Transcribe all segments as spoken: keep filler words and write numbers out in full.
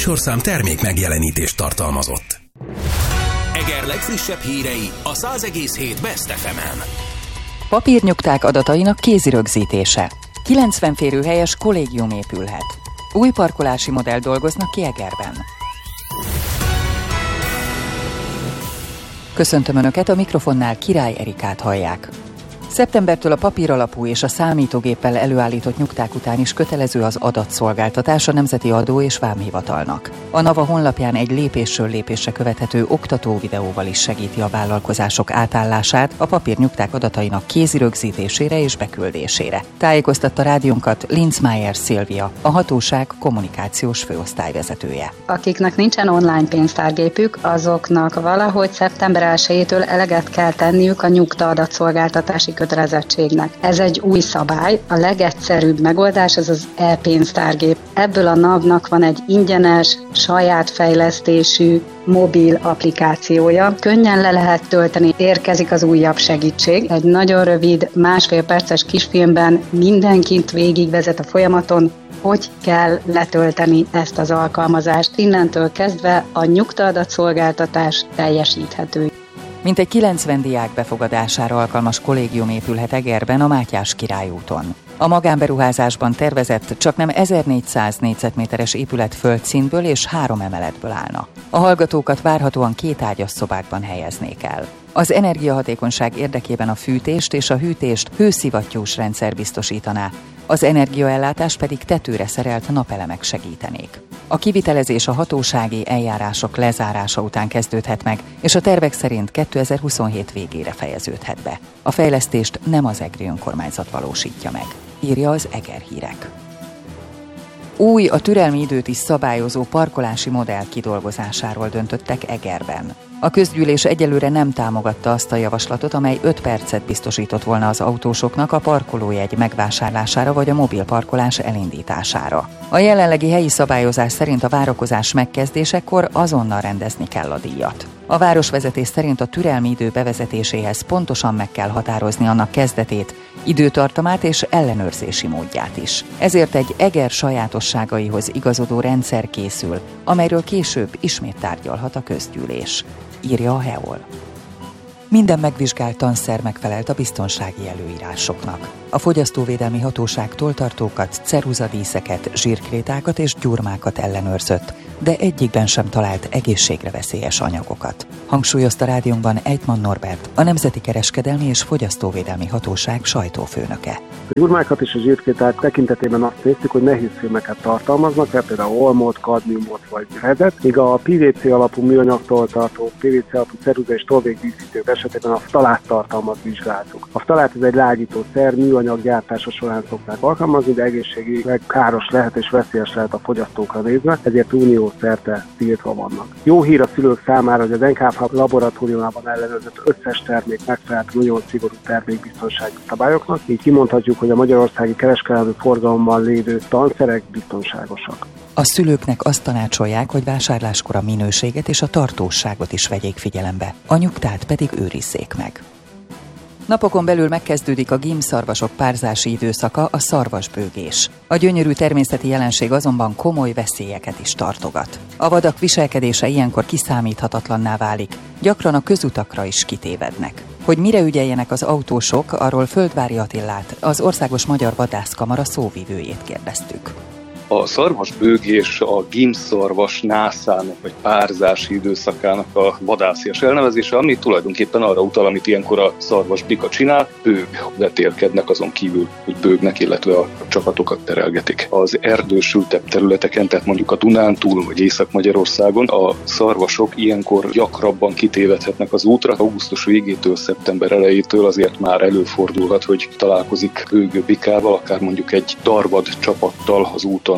műsorszám termék megjelenítést tartalmazott. Eger legfrissebb hírei a száz egész hét Best ef emen. Papírnyugták adatainak kézirögzítése. kilencven férőhelyes kollégium épülhet. Új parkolási modell dolgoznak ki Egerben. Köszöntöm Önöket, a mikrofonnál Király Erikát hallják. Szeptembertől a papíralapú és a számítógéppel előállított nyugták után is kötelező az adatszolgáltatás a Nemzeti Adó- és Vámhivatalnak. A NAVA honlapján egy lépésről lépésre követhető oktató videóval is segíti a vállalkozások átállását a papírnyugták adatainak kézirögzítésére és beküldésére. Tájékoztatta rádiónkat Linzmeier Szilvia, a hatóság kommunikációs főosztályvezetője. Akiknek nincsen online pénztárgépük, azoknak valahogy szeptember elsejétől eleget kell tenniük a nyugta adatszolgáltatási kötelezettségnek. Ez egy új szabály, a legegyszerűbb megoldás ez az e-pénztárgép. Ebből a NAV-nak van egy ingyenes, saját fejlesztésű mobil applikációja. Könnyen le lehet tölteni, érkezik az újabb segítség. Egy nagyon rövid, másfél perces kisfilmben mindenkit végigvezet a folyamaton, hogy kell letölteni ezt az alkalmazást. Innentől kezdve a nyugta adatszolgáltatás teljesíthető. Mintegy kilencven diák befogadására alkalmas kollégium épülhet Egerben a Mátyás Király úton. A magánberuházásban tervezett csaknem ezernégyszáz négyzetméteres épület földszintből és három emeletből állna. A hallgatókat várhatóan két ágyas szobákban helyeznék el. Az energiahatékonyság érdekében a fűtést és a hűtést hőszivattyús rendszer biztosítaná, az energiaellátást pedig tetőre szerelt napelemek segítenék. A kivitelezés a hatósági eljárások lezárása után kezdődhet meg, és a tervek szerint kétezer-huszonhét végére fejeződhet be. A fejlesztést nem az egri önkormányzat valósítja meg, írja az Eger Hírek. Új, a türelmi időt is szabályozó parkolási modell kidolgozásáról döntöttek Egerben. A közgyűlés egyelőre nem támogatta azt a javaslatot, amely öt percet biztosított volna az autósoknak a parkolójegy megvásárlására vagy a mobil parkolás elindítására. A jelenlegi helyi szabályozás szerint a várakozás megkezdésekor azonnal rendezni kell a díjat. A városvezetés szerint a türelmi idő bevezetéséhez pontosan meg kell határozni annak kezdetét, időtartamát és ellenőrzési módját is. Ezért egy Eger sajátosságaihoz igazodó rendszer készül, amelyről később ismét tárgyalhat a közgyűlés, írja a hé e o el. Minden megvizsgált tanszer megfelelt a biztonsági előírásoknak. A Fogyasztóvédelmi Hatóság toltartókat, ceruzadíszeket, zsírkrétákat és gyurmákat ellenőrzött, de egyikben sem talált egészségre veszélyes anyagokat. Hangsúlyozta rádiónkban Ejtman Norbert, a Nemzeti Kereskedelmi és Fogyasztóvédelmi Hatóság sajtófőnöke. A gyurmákat és a zsírkréták tekintetében azt néztük, hogy nehézfémeket tartalmaznak, például olmot, kadmiumot vagy rezet, míg a pé vé cé alapú műanyagtól tartó, pé vé cé alapú ceruza és tolvékdíszítők esetében a ftaláttartalmat vizsgáltuk. A ftalát ez egy lágyítószer, műanyag gyártása során szokták alkalmazni, de egészségileg káros lehet és veszélyes lehet a fogyasztókra nézve, ezért unió szerte tiltva vannak. Jó hír a szülők számára, hogy az en ká ef á laboratóriumában ellenőrzött összes termék megfelelt nagyon szigorú termékbiztonsági szabályoknak, így kimondhatjuk, hogy a magyarországi kereskedelmi forgalomban lévő tanszerek biztonságosak. A szülőknek azt tanácsolják, hogy vásárláskor a minőséget és a tartóságot is vegyék figyelembe, a nyugtát pedig őrizzék meg. Napokon belül megkezdődik a gímszarvasok párzási időszaka, a szarvasbőgés. A gyönyörű természeti jelenség azonban komoly veszélyeket is tartogat. A vadak viselkedése ilyenkor kiszámíthatatlanná válik, gyakran a közutakra is kitévednek. Hogy mire ügyeljenek az autósok, arról Földvári Attilát, az Országos Magyar Vadászkamara szóvivőjét kérdeztük. A szarvasbőgés a gímszarvas nászának vagy párzási időszakának a vadászias elnevezése, ami tulajdonképpen arra utal, amit ilyenkor a szarvasbika csinál, bőg, vetélkednek azon kívül, hogy bőgnek, illetve a csapatokat terelgetik. Az erdősültebb területeken, tehát mondjuk a Dunántúl vagy Észak-Magyarországon a szarvasok ilyenkor gyakrabban kitévedhetnek az útra. Augusztus végétől, szeptember elejétől azért már előfordulhat, hogy találkozik bőgő bikával, akár mondjuk egy darvad csapattal az úton.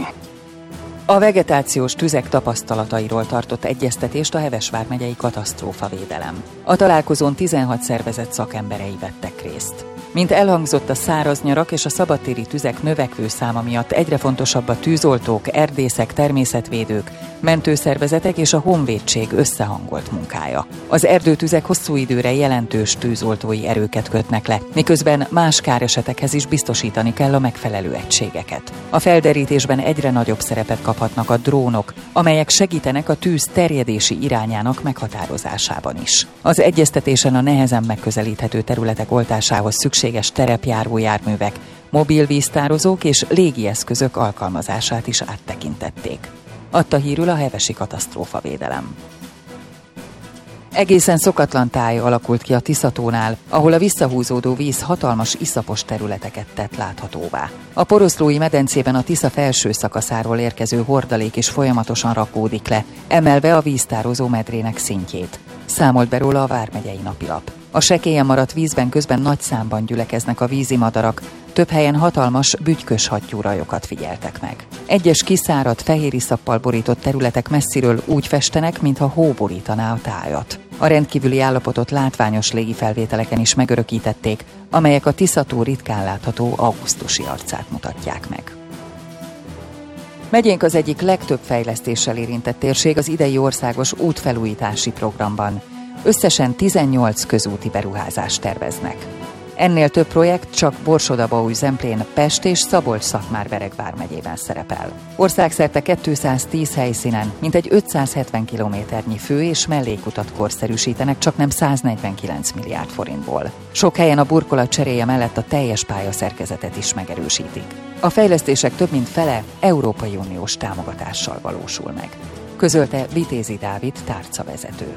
A vegetációs tüzek tapasztalatairól tartott egyeztetést a Heves vármegyei katasztrófavédelem. A találkozón tizenhat szervezet szakemberei vettek részt. Mint elhangzott, a száraz nyarak és a szabadtéri tüzek növekvő száma miatt egyre fontosabb a tűzoltók, erdészek, természetvédők, mentőszervezetek és a honvédség összehangolt munkája. Az erdőtüzek hosszú időre jelentős tűzoltói erőket kötnek le, miközben más káresetekhez is biztosítani kell a megfelelő egységeket. A felderítésben egyre nagyobb szerepet kaphatnak a drónok, amelyek segítenek a tűz terjedési irányának meghatározásában is. Az egyeztetésen a nehezen megközelíthető területek oltásához szükséges terepjáró járművek, mobil víztározók és légieszközök alkalmazását is áttekintették. Adta hírül a hevesi katasztrófavédelem. Egészen szokatlan táj alakult ki a Tiszatónál, ahol a visszahúzódó víz hatalmas iszapos területeket tett láthatóvá. A Poroszlói medencében a Tisza felső szakaszáról érkező hordalék is folyamatosan rakódik le, emelve a víztározó medrének szintjét. Számolt be róla a Vármegyei Napilap. A sekélyen maradt vízben közben nagy számban gyülekeznek a vízimadarak, több helyen hatalmas bütykös hattyúrajokat figyeltek meg. Egyes kiszáradt, fehériszappal borított területek messziről úgy festenek, mintha hó borítaná a tájat. A rendkívüli állapotot látványos légifelvételeken is megörökítették, amelyek a Tiszató ritkán látható augusztusi arcát mutatják meg. Megyénk az egyik legtöbb fejlesztéssel érintett térség az idei országos útfelújítási programban. Összesen tizennyolc közúti beruházást terveznek. Ennél több projekt csak Borsod-Abaúj-Zemplén, Pest és Szabolcs-Szatmár-Bereg vármegyében szerepel. Országszerte kétszáztíz helyszínen mintegy ötszázhetven kilométernyi fő- és mellékutat korszerűsítenek csaknem száznegyvenkilenc milliárd forintból. Sok helyen a burkolat cseréje mellett a teljes pályaszerkezetet is megerősítik. A fejlesztések több mint fele Európai Uniós támogatással valósul meg, közölte Vitézi Dávid tárcavezető.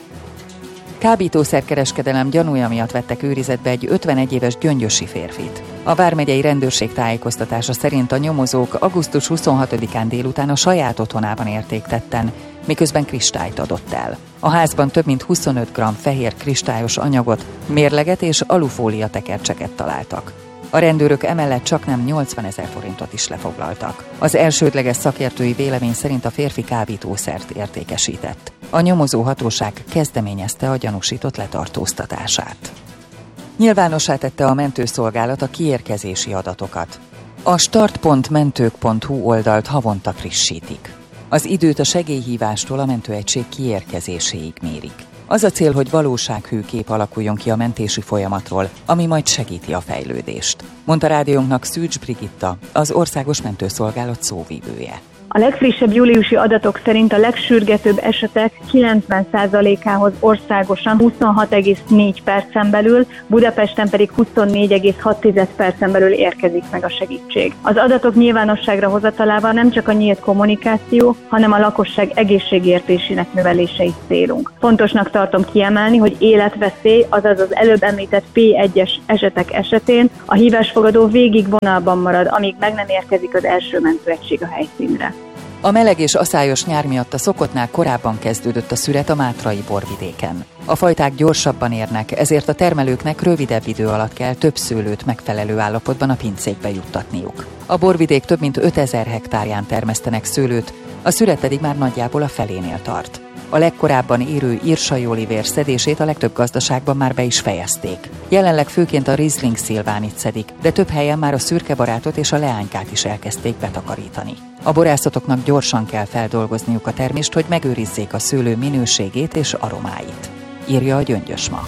Kábítószerkereskedelem gyanúja miatt vettek őrizetbe egy ötvenegy éves gyöngyösi férfit. A vármegyei rendőrség tájékoztatása szerint a nyomozók augusztus huszonhatodikán délután a saját otthonában érték tetten, miközben kristályt adott el. A házban több mint huszonöt gramm fehér kristályos anyagot, mérleget és alufólia tekercseket találtak. A rendőrök emellett csaknem nyolcvanezer forintot is lefoglaltak. Az elsődleges szakértői vélemény szerint a férfi kábítószert értékesített. A nyomozó hatóság kezdeményezte a gyanúsított letartóztatását. Nyilvánossá tette a mentőszolgálat a kiérkezési adatokat. A start pont mentők pont hu oldalt havonta frissítik. Az időt a segélyhívástól a mentőegység kiérkezéséig mérik. Az a cél, hogy valósághű kép alakuljon ki a mentési folyamatról, ami majd segíti a fejlődést, mondta rádiónknak Szűcs Brigitta, az Országos Mentőszolgálat szóvivője. A legfrissebb júliusi adatok szerint a legsürgetőbb esetek kilencven százalékához országosan huszonhat egész négy percen belül, Budapesten pedig huszonnégy egész hat percen belül érkezik meg a segítség. Az adatok nyilvánosságra hozatalával nem csak a nyílt kommunikáció, hanem a lakosság egészségértésének növelése is célunk. Fontosnak tartom kiemelni, hogy életveszély, azaz az előbb említett pé egyes esetek esetén a hívásfogadó végig vonalban marad, amíg meg nem érkezik az első mentőegység a helyszínre. A meleg és aszályos nyár miatt a szokottnál korábban kezdődött a szüret a mátrai borvidéken. A fajták gyorsabban érnek, ezért a termelőknek rövidebb idő alatt kell több szőlőt megfelelő állapotban a pincékbe juttatniuk. A borvidék több mint ötezer hektárján termesztenek szőlőt, a szüret pedig már nagyjából a felénél tart. A legkorábban érő írsai olivér szedését a legtöbb gazdaságban már be is fejezték. Jelenleg főként a Riesling szilvánit szedik, de több helyen már a szürkebarátot és a leánykát is elkezdték betakarítani. A borászatoknak gyorsan kell feldolgozniuk a termést, hogy megőrizzék a szőlő minőségét és aromáit, írja a Gyöngyös Ma.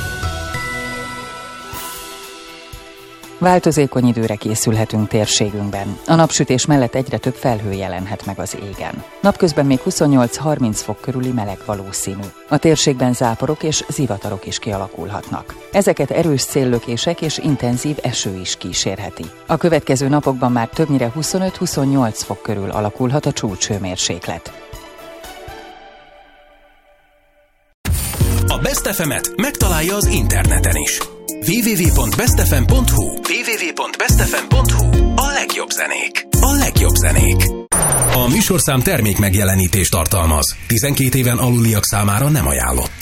Változékony időre készülhetünk térségünkben. A napsütés mellett egyre több felhő jelenhet meg az égen. Napközben még huszonnyolc-harminc fok körüli meleg valószínű. A térségben záporok és zivatarok is kialakulhatnak. Ezeket erős széllökések és intenzív eső is kísérheti. A következő napokban már többnyire huszonöt-huszonnyolc fok körül alakulhat a csúcshőmérséklet. A Best ef emet megtalálja az interneten is. double-u double-u double-u pont best f m pont hu double-u double-u double-u pont best f m pont hu A legjobb zenék. A legjobb zenék. A műsorszám termék megjelenítést tartalmaz. tizenkét éven aluliak számára nem ajánlott.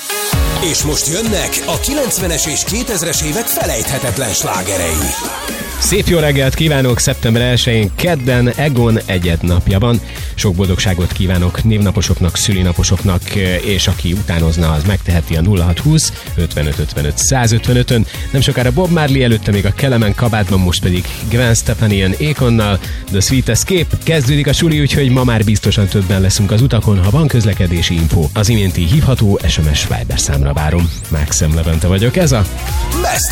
És most jönnek a kilencvenes és kétezres évek felejthetetlen slágerei. Szép jó reggelt kívánok szeptember elsején, kedden Egon egyed napja van. Sok boldogságot kívánok névnaposoknak, szülinaposoknak, és aki utánozna, az megteheti a nulla hat húsz ötvenöt ötvenöt száz ötvenötön. Nem sokára Bob Marley, előtte még a Kelemen kabátban, most pedig Gwen Stefani Akonnal. The Sweet Escape. Kezdődik a suli, úgyhogy ma már biztosan többen leszünk az utakon, ha van közlekedési info. Az iménti hívható es em es Viber számra várom. Mákszem Levente vagyok, ez a Best